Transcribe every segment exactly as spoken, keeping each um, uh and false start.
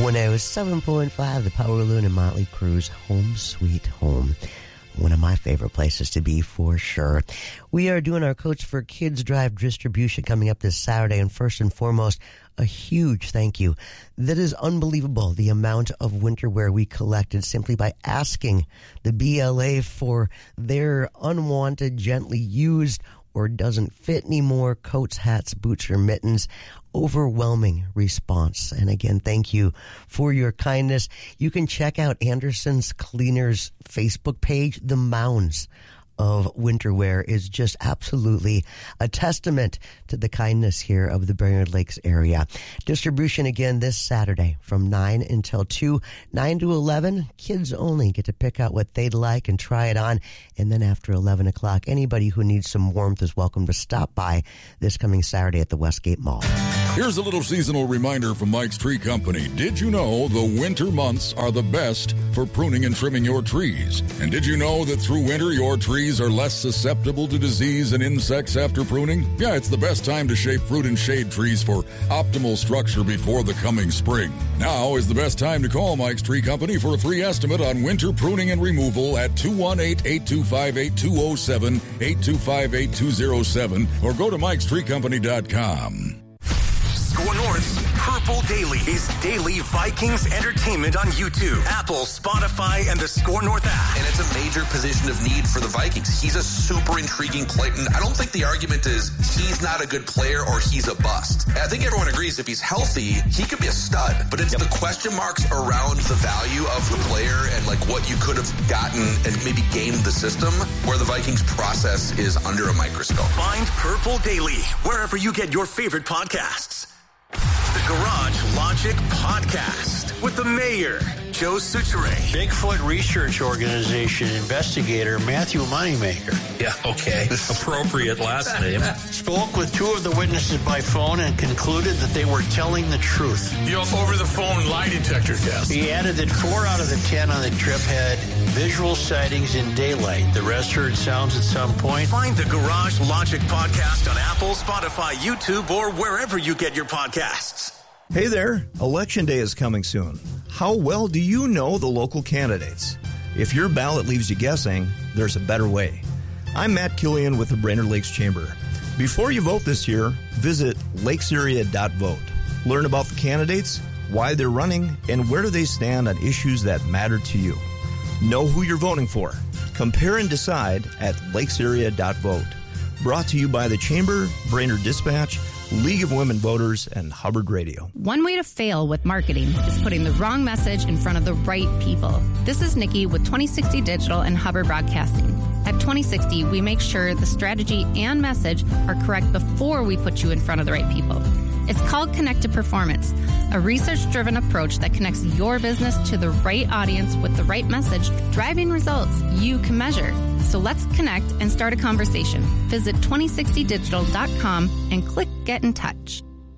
one oh seven point five, the Power Loon and Motley Crue's Home Sweet Home. One of my favorite places to be, for sure. We are doing our Coats for Kids Drive distribution coming up this Saturday, and first and foremost, a huge thank you. That is unbelievable, the amount of winter wear we collected simply by asking the B L A for their unwanted, gently used, or doesn't fit anymore coats, hats, boots, or mittens. Overwhelming response. And again, thank you for your kindness. You can check out Anderson's Cleaners Facebook page. The mounds of winter wear is just absolutely a testament to the kindness here of the Brainerd Lakes area. Distribution again this Saturday from nine until two, nine to eleven. Kids only get to pick out what they'd like and try it on. And then after eleven o'clock, anybody who needs some warmth is welcome to stop by this coming Saturday at the Westgate Mall. Here's a little seasonal reminder from Mike's Tree Company. Did you know the winter months are the best for pruning and trimming your trees? And did you know that through winter your trees are less susceptible to disease and insects after pruning? Yeah, it's the best time to shape fruit and shade trees for optimal structure before the coming spring. Now is the best time to call Mike's Tree Company for a free estimate on winter pruning and removal at two one eight, eight two five, eight two zero seven, eight two five, eight two zero seven, or go to mikes tree company dot com. Score North's Purple Daily is daily Vikings entertainment on YouTube, Apple, Spotify, and the Score North app. And it's a major position of need for the Vikings. He's a super intriguing player. I don't think the argument is he's not a good player or he's a bust. I think everyone agrees if he's healthy, he could be a stud. But it's yep. the question marks around the value of the player and like what you could have gotten and maybe gamed the system where the Vikings process is under a microscope. Find Purple Daily wherever you get your favorite podcasts. The Garage Logic Podcast with the mayor, Joe Suchere. Bigfoot Research Organization investigator Matthew Moneymaker. Yeah, okay. Appropriate last name. Spoke with two of the witnesses by phone and concluded that they were telling the truth. The over-the-phone lie detector test. He added that four out of the ten on the trip had visual sightings in daylight. The rest heard sounds at some point. Find the Garage Logic Podcast on Apple, Spotify, YouTube, or wherever you get your podcasts. Hey there, Election Day is coming soon. How well do you know the local candidates? If your ballot leaves you guessing, there's a better way. I'm Matt Killian with the Brainerd Lakes Chamber. Before you vote this year, visit lakes area dot vote. Learn about the candidates, why they're running, and where do they stand on issues that matter to you. Know who you're voting for. Compare and decide at lakes area dot vote. Brought to you by the Chamber, Brainerd Dispatch, League of Women Voters, and Hubbard Radio. One way to fail with marketing is putting the wrong message in front of the right people. This is Nikki with twenty sixty Digital and Hubbard Broadcasting. At twenty sixty, we make sure the strategy and message are correct before we put you in front of the right people. It's called Connected Performance, a research-driven approach that connects your business to the right audience with the right message, driving results you can measure. So let's connect and start a conversation. Visit twenty sixty digital dot com and click Get in Touch.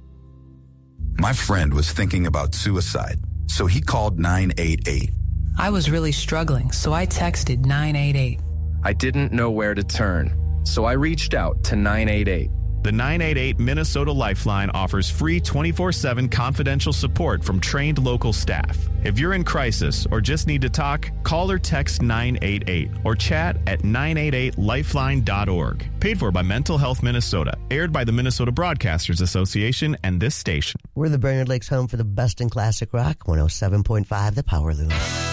My friend was thinking about suicide, so he called nine eight eight. I was really struggling, so I texted nine eight eight. I didn't know where to turn, so I reached out to nine eight eight. The nine eight eight Minnesota Lifeline offers free twenty-four seven confidential support from trained local staff. If you're in crisis or just need to talk, call or text nine eight eight or chat at nine eight eight lifeline dot org. Paid for by Mental Health Minnesota. Aired by the Minnesota Broadcasters Association and this station. We're the Brainerd Lakes home for the best in classic rock, one oh seven point five, The Power Loon.